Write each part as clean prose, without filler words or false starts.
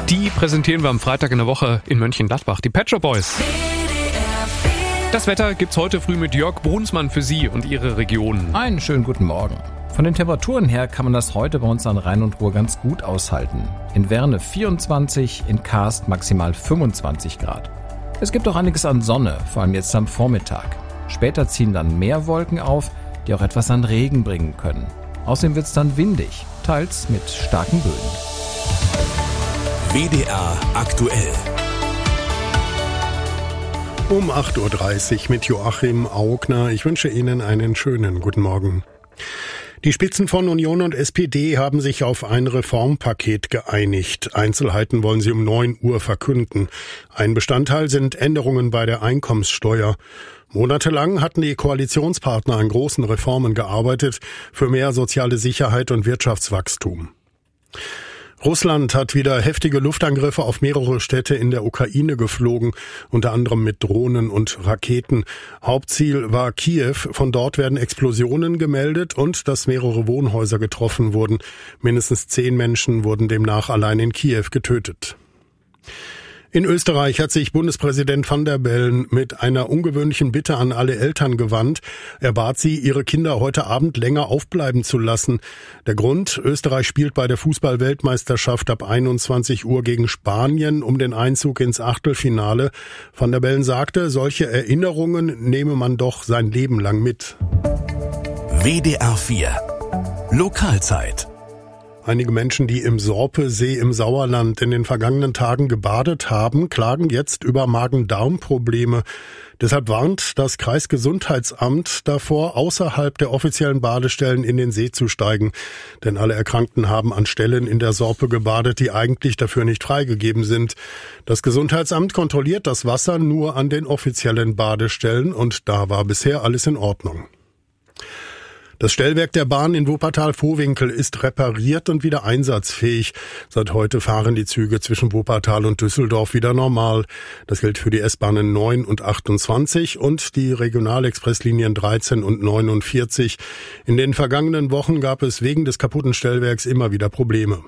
Die präsentieren wir am Freitag in der Woche in Mönchengladbach, die Pet Shop Boys. Das Wetter gibt's heute früh mit Jörg Brunsmann für Sie und Ihre Region. Einen schönen guten Morgen. Von den Temperaturen her kann man das heute bei uns an Rhein und Ruhr ganz gut aushalten. In Werne 24, in Karst maximal 25 Grad. Es gibt auch einiges an Sonne, vor allem jetzt am Vormittag. Später ziehen dann mehr Wolken auf, die auch etwas an Regen bringen können. Außerdem wird's dann windig, teils mit starken Böen. WDR aktuell. Um 8.30 Uhr mit Joachim Augner. Ich wünsche Ihnen einen schönen guten Morgen. Die Spitzen von Union und SPD haben sich auf ein Reformpaket geeinigt. Einzelheiten wollen sie um 9 Uhr verkünden. Ein Bestandteil sind Änderungen bei der Einkommenssteuer. Monatelang hatten die Koalitionspartner an großen Reformen gearbeitet für mehr soziale Sicherheit und Wirtschaftswachstum. Russland hat wieder heftige Luftangriffe auf mehrere Städte in der Ukraine geflogen, unter anderem mit Drohnen und Raketen. Hauptziel war Kiew. Von dort werden Explosionen gemeldet und dass mehrere Wohnhäuser getroffen wurden. Mindestens 10 Menschen wurden demnach allein in Kiew getötet. In Österreich hat sich Bundespräsident Van der Bellen mit einer ungewöhnlichen Bitte an alle Eltern gewandt. Er bat sie, ihre Kinder heute Abend länger aufbleiben zu lassen. Der Grund: Österreich spielt bei der Fußball-Weltmeisterschaft ab 21 Uhr gegen Spanien um den Einzug ins Achtelfinale. Van der Bellen sagte, solche Erinnerungen nehme man doch sein Leben lang mit. WDR 4 Lokalzeit. Einige Menschen, die im Sorpesee im Sauerland in den vergangenen Tagen gebadet haben, klagen jetzt über Magen-Darm-Probleme. Deshalb warnt das Kreisgesundheitsamt davor, außerhalb der offiziellen Badestellen in den See zu steigen. Denn alle Erkrankten haben an Stellen in der Sorpe gebadet, die eigentlich dafür nicht freigegeben sind. Das Gesundheitsamt kontrolliert das Wasser nur an den offiziellen Badestellen und da war bisher alles in Ordnung. Das Stellwerk der Bahn in Wuppertal-Vohwinkel ist repariert und wieder einsatzfähig. Seit heute fahren die Züge zwischen Wuppertal und Düsseldorf wieder normal. Das gilt für die S-Bahnen 9 und 28 und die Regionalexpresslinien 13 und 49. In den vergangenen Wochen gab es wegen des kaputten Stellwerks immer wieder Probleme.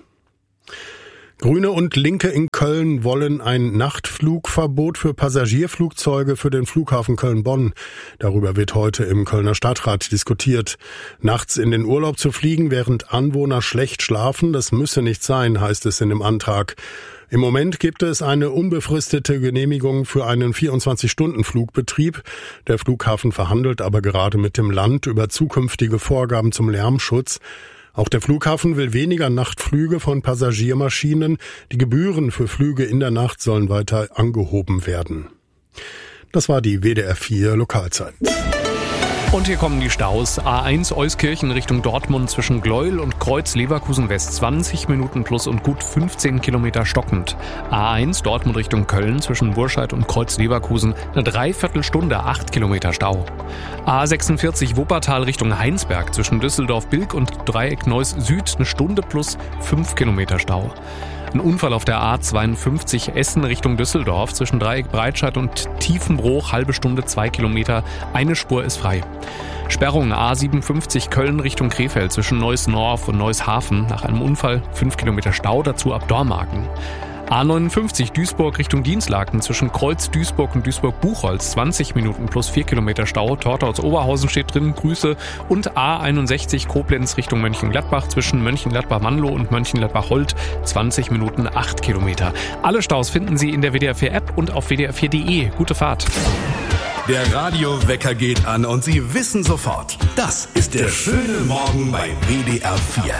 Grüne und Linke in Köln wollen ein Nachtflugverbot für Passagierflugzeuge für den Flughafen Köln-Bonn. Darüber wird heute im Kölner Stadtrat diskutiert. Nachts in den Urlaub zu fliegen, während Anwohner schlecht schlafen, das müsse nicht sein, heißt es in dem Antrag. Im Moment gibt es eine unbefristete Genehmigung für einen 24-Stunden-Flugbetrieb. Der Flughafen verhandelt aber gerade mit dem Land über zukünftige Vorgaben zum Lärmschutz. Auch der Flughafen will weniger Nachtflüge von Passagiermaschinen. Die Gebühren für Flüge in der Nacht sollen weiter angehoben werden. Das war die WDR 4 Lokalzeit. Und hier kommen die Staus. A1 Euskirchen Richtung Dortmund zwischen Gleuel und Kreuz Leverkusen West 20 Minuten plus und gut 15 Kilometer stockend. A1 Dortmund Richtung Köln zwischen Burscheid und Kreuz Leverkusen eine Dreiviertelstunde, 8 Kilometer Stau. A46 Wuppertal Richtung Heinsberg zwischen Düsseldorf-Bilk und Dreieck Neuss Süd eine Stunde plus 5 Kilometer Stau. Ein Unfall auf der A52 Essen Richtung Düsseldorf zwischen Dreieck Breitscheid und Tiefenbruch, halbe Stunde, 2 Kilometer, eine Spur ist frei. Sperrung A57 Köln Richtung Krefeld zwischen Neuss-Norf und Neuss-Hafen nach einem Unfall, 5 Kilometer Stau, dazu ab Dormagen. A59 Duisburg Richtung Dienstlaken zwischen Kreuz Duisburg und Duisburg-Buchholz 20 Minuten plus 4 Kilometer Stau. Torthaus-Oberhausen steht drin, Grüße. Und A61 Koblenz Richtung Mönchengladbach zwischen Mönchengladbach-Mannloh und Mönchengladbach-Holt 20 Minuten 8 Kilometer. Alle Staus finden Sie in der WDR 4 App und auf wdr4.de. Gute Fahrt. Der Radiowecker geht an und Sie wissen sofort, das ist der schöne Morgen bei WDR 4.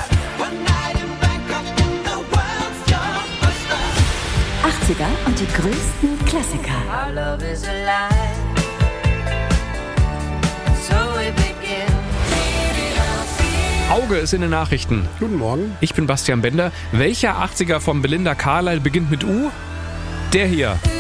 80er und die größten Klassiker. Our love is alive. So we begin. Auge ist in den Nachrichten. Guten Morgen. Ich bin Bastian Bender. Welcher 80er von Belinda Carlisle beginnt mit U? Der hier.